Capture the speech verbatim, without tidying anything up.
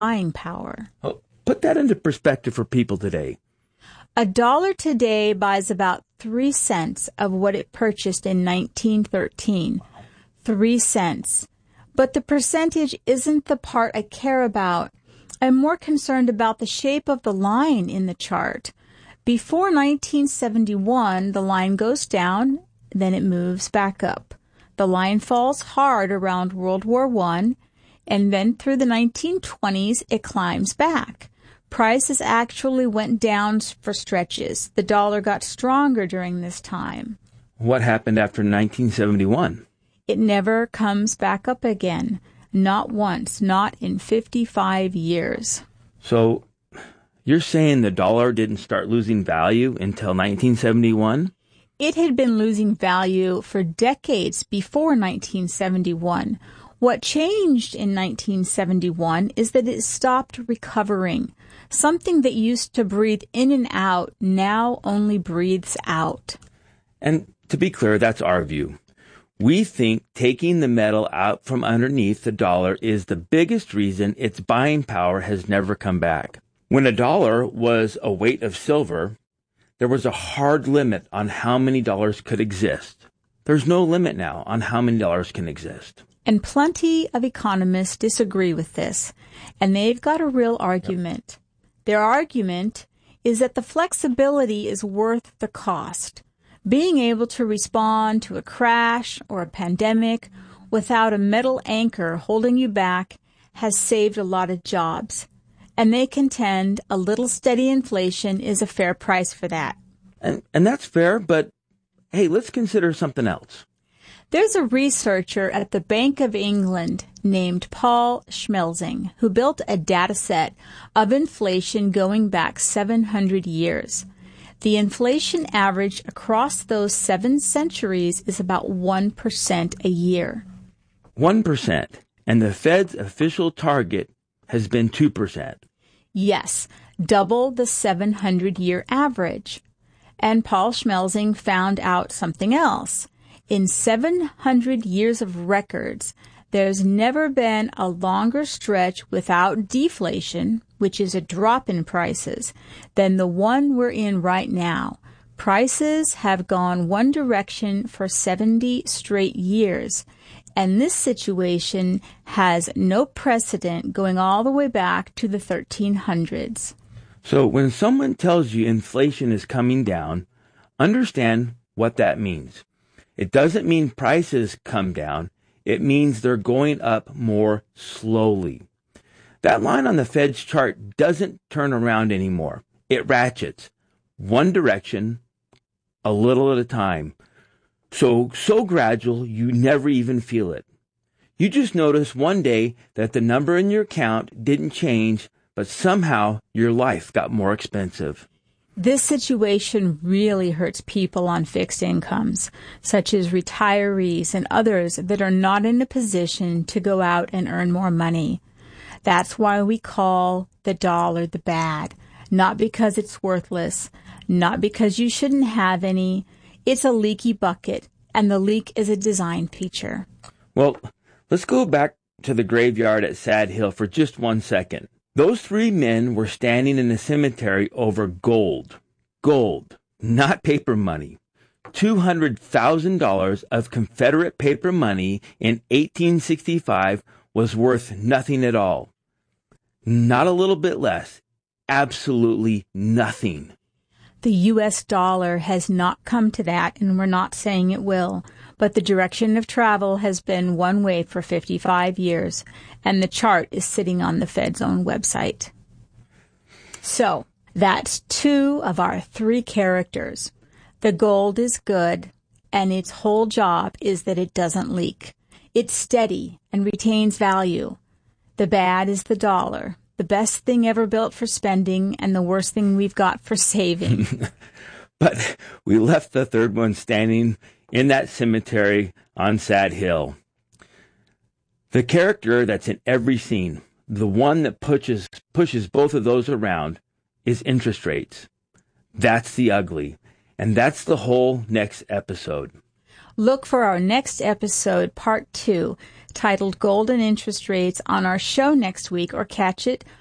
buying power. Oh, put that into perspective for people today. A dollar today buys about three cents of what it purchased in nineteen thirteen. Three cents. But the percentage isn't the part I care about. I'm more concerned about the shape of the line in the chart. Before nineteen seventy-one, the line goes down, then it moves back up. The line falls hard around World War One, and then through the nineteen twenties, it climbs back. Prices actually went down for stretches. The dollar got stronger during this time. What happened after nineteen seventy-one? It never comes back up again. Not once, not in fifty-five years. So you're saying the dollar didn't start losing value until nineteen seventy-one? It had been losing value for decades before nineteen seventy-one. What changed in nineteen seventy-one is that it stopped recovering. Something that used to breathe in and out now only breathes out. And to be clear, that's our view. We think taking the metal out from underneath the dollar is the biggest reason its buying power has never come back. When a dollar was a weight of silver, there was a hard limit on how many dollars could exist. There's no limit now on how many dollars can exist. And plenty of economists disagree with this, and they've got a real argument. Their argument is that the flexibility is worth the cost. Being able to respond to a crash or a pandemic without a metal anchor holding you back has saved a lot of jobs. And they contend a little steady inflation is a fair price for that. And, and that's fair, but hey, let's consider something else. There's a researcher at the Bank of England named Paul Schmelzing who built a data set of inflation going back seven hundred years. The inflation average across those seven centuries is about one percent a year. one percent. And the Fed's official target has been two percent. Yes, double the seven hundred year average. And Paul Schmelzing found out something else. In seven hundred years of records, there's never been a longer stretch without deflation, which is a drop in prices, than the one we're in right now. Prices have gone one direction for seventy straight years, and this situation has no precedent going all the way back to the thirteen hundreds. So when someone tells you inflation is coming down, understand what that means. It doesn't mean prices come down. It means they're going up more slowly. That line on the Fed's chart doesn't turn around anymore. It ratchets one direction, a little at a time. So, so gradual, you never even feel it. You just notice one day that the number in your account didn't change, but somehow your life got more expensive. This situation really hurts people on fixed incomes, such as retirees and others that are not in a position to go out and earn more money. That's why we call the dollar the bad, not because it's worthless, not because you shouldn't have any. It's a leaky bucket, and the leak is a design feature. Well, let's go back to the graveyard at Sad Hill for just one second. Those three men were standing in the cemetery over gold. Gold, not paper money. two hundred thousand dollars of Confederate paper money in eighteen sixty-five was worth nothing at all. Not a little bit less. Absolutely nothing. The U S dollar has not come to that, and we're not saying it will. But the direction of travel has been one way for fifty-five years, and the chart is sitting on the Fed's own website. So, that's two of our three characters. The gold is good, and its whole job is that it doesn't leak. It's steady and retains value. The bad is the dollar, the best thing ever built for spending and the worst thing we've got for saving. But we left the third one standing in that cemetery on Sad Hill. The character that's in every scene, the one that pushes pushes both of those around, is interest rates. That's the ugly. And that's the whole next episode. Look for our next episode, part two, titled Golden Interest Rates on our show next week, or catch it